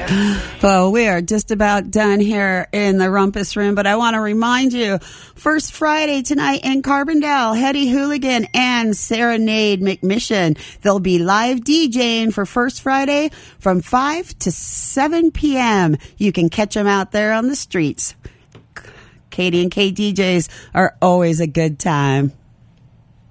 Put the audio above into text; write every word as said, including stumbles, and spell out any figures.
Well, we are just about done here in the Rumpus Room, but I want to remind you, First Friday tonight in Carbondale, Hetty Hooligan and Serenade McMission. They'll be live DJing for First Friday from five to seven p.m. You can catch them out there on the streets. Katie and K D Js are always a good time.